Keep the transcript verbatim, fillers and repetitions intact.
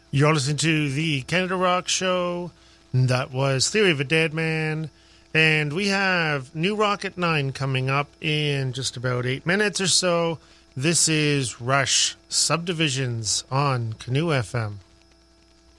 You're listening to the Canada Rock Show. That was Theory of a Dead Man. And we have New Rock at nine coming up in just about eight minutes or so. This is Rush Subdivisions on Canoe F M.